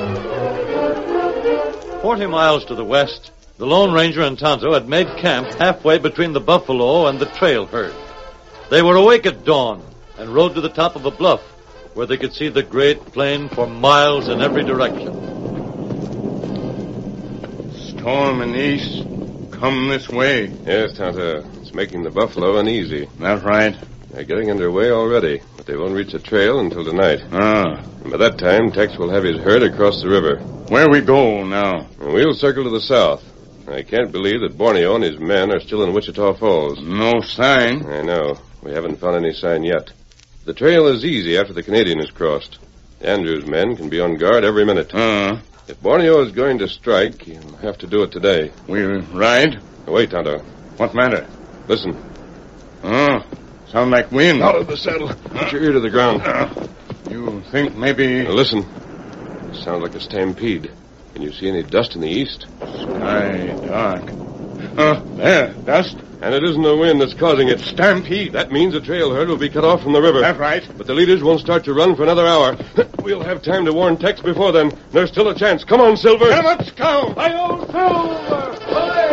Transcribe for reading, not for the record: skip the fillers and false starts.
40 miles to the west, the Lone Ranger and Tonto had made camp halfway between the buffalo and the trail herd. They were awake at dawn and rode to the top of a bluff where they could see the great plain for miles in every direction. Storm in the east. Come this way. Yes, Tonto. It's making the buffalo uneasy. That's right. They're getting underway already, but they won't reach the trail until tonight. And by that time, Tex will have his herd across the river. Where we go now? And we'll circle to the south. I can't believe that Borneo and his men are still in Wichita Falls. No sign. I know. We haven't found any sign yet. The trail is easy after the Canadian is crossed. Andrews' men can be on guard every minute. If Borneo is going to strike, he'll have to do it today. We'll ride? Wait, Tonto. What matter? Listen. Sound like wind. Out of the saddle. Put your ear to the ground. You think maybe... Now listen. It sounds like a stampede. Can you see any dust in the east? Sky dark. There, dust. And it isn't the wind that's causing it. Stampede. That means the trail herd will be cut off from the river. That's right. But the leaders won't start to run for another hour. We'll have time to warn Tex before then. There's still a chance. Come on, Silver. Let's go. Hi-yo, Silver!